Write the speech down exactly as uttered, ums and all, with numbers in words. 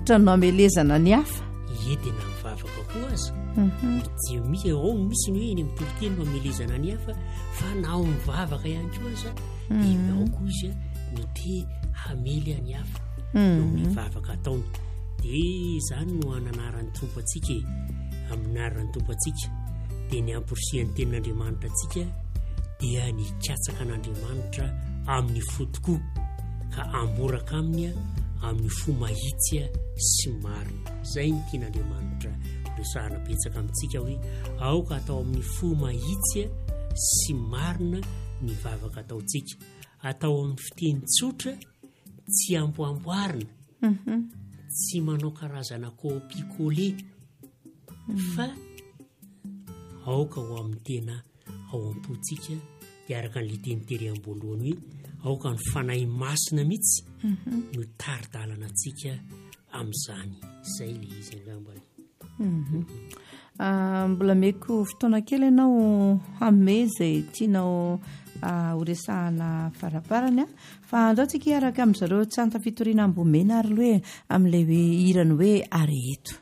manitra no amelezana ny hafa edina mivavaka koa aza mi ao misy ny hoe eny mitoloteny mamelezana ny hafa fa nao mivavaka ihany koa aza dia ao koa izy no te hamely any hafa no mivavaka ataony dia zany no ananarany tompo atsika aminarany tompo atsika dia ny ampirisian'ny tenin'Andriamanitra atsika dia ny katsaka an'Andriamanitra amin'ny fo tokoa ka amboraka aminy amin'ny fo mahitsy sy marina. Zay ny tian'Andriamanitra resahana betsaka amintsika hoe aoka atao amin'ny fo mahitsy sy marina ny vavaka ataontsika, atao amin'ny fiteny tsotra, tsy amboamboarina, tsy manao karazana kopikole, fa aoka ho amin'ny tena ao am-pontsika dia araka ny litenitery am-boalohany hoe aoka ny fanahy masina mihitsy no taridalana antsika amin'izany. Zay le izy angambany. Mbola meko fotoana kely ianao hamme zay tianao horesahana faraparany fa andao tsika araka amin'izareo tsy antafitoriana ambomena ary hoe amin'ilay hoe irany hoe areto.